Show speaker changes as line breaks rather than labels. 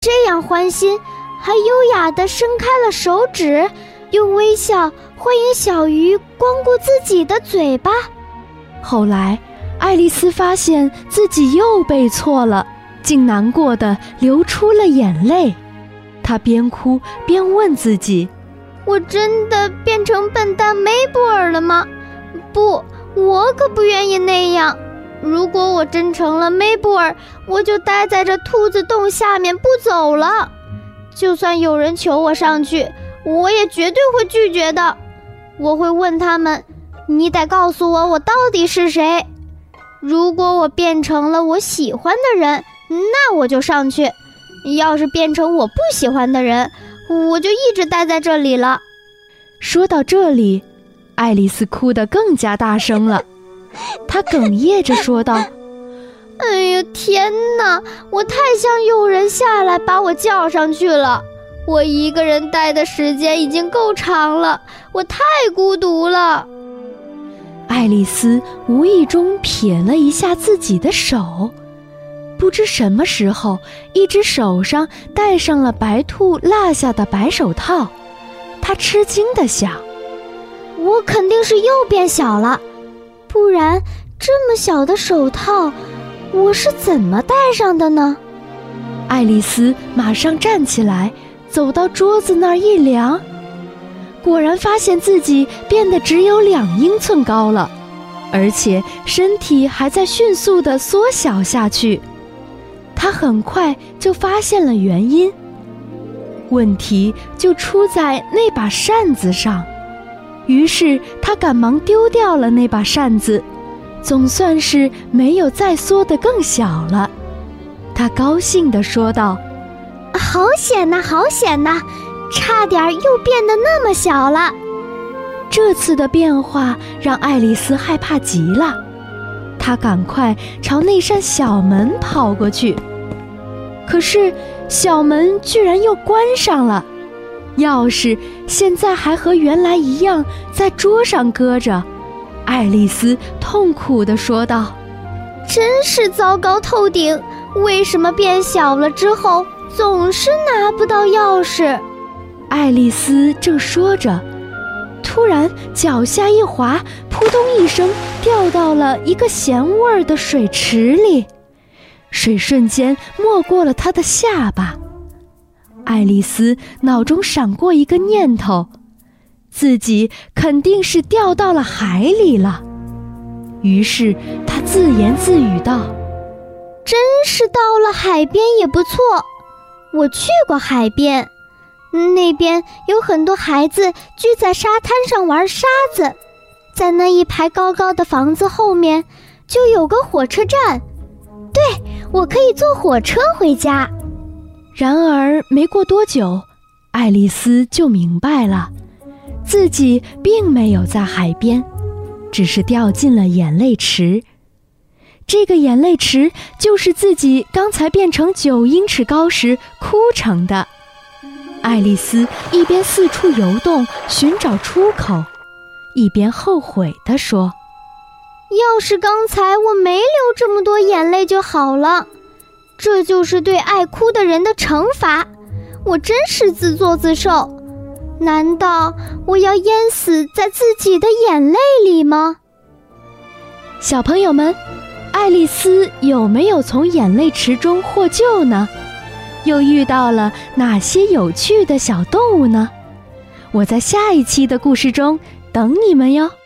这样欢心，还优雅地伸开了手指，用微笑欢迎小鱼光顾自己的嘴巴。
后来爱丽丝发现自己又背错了，竟难过地流出了眼泪。她边哭边问自己，
我真的变成笨蛋梅布尔了吗？不，我可不愿意那样。如果我真成了梅布尔，我就待在这兔子洞下面不走了。就算有人求我上去，我也绝对会拒绝的。我会问他们，你得告诉我到底是谁。如果我变成了我喜欢的人，那我就上去。要是变成我不喜欢的人，我就一直待在这里了。
说到这里，爱丽丝哭得更加大声了。她哽咽着说道，
哎呀，天哪，我太想有人下来把我叫上去了。我一个人待的时间已经够长了，我太孤独了。
爱丽丝无意中瞥了一下自己的手，不知什么时候，一只手上戴上了白兔落下的白手套。她吃惊地想，
我肯定是又变小了，不然这么小的手套我是怎么戴上的呢？
爱丽丝马上站起来，走到桌子那儿一量，果然发现自己变得只有2英寸高了，而且身体还在迅速地缩小下去。她很快就发现了原因，问题就出在那把扇子上。于是她赶忙丢掉了那把扇子，总算是没有再缩得更小了。她高兴地说道，
好险呐，好险呐，差点又变得那么小了。
这次的变化让爱丽丝害怕极了，她赶快朝那扇小门跑过去。可是小门居然又关上了，钥匙现在还和原来一样在桌上搁着。爱丽丝痛苦地说道，
真是糟糕透顶，为什么变小了之后总是拿不到钥匙？
爱丽丝正说着，突然脚下一滑，扑通一声掉到了一个咸味儿的水池里，水瞬间没过了她的下巴。爱丽丝脑中闪过一个念头，自己肯定是掉到了海里了。于是她自言自语道，
真是到了海边也不错。我去过海边，那边有很多孩子聚在沙滩上玩沙子，在那一排高高的房子后面就有个火车站，对，我可以坐火车回家。
然而没过多久，爱丽丝就明白了，自己并没有在海边，只是掉进了眼泪池。这个眼泪池就是自己刚才变成9英尺高时哭成的。爱丽丝一边四处游动寻找出口，一边后悔地说，
要是刚才我没流这么多眼泪就好了，这就是对爱哭的人的惩罚，我真是自作自受。难道我要淹死在自己的眼泪里吗？
小朋友们，爱丽丝有没有从眼泪池中获救呢？又遇到了哪些有趣的小动物呢？我在下一期的故事中等你们哟。